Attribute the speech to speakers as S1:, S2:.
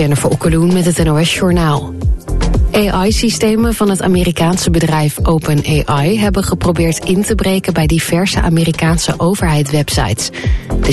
S1: Jennifer Okkeloen met het NOS Journaal. AI-systemen van het Amerikaanse bedrijf OpenAI hebben geprobeerd in te breken bij diverse Amerikaanse overheidswebsites. De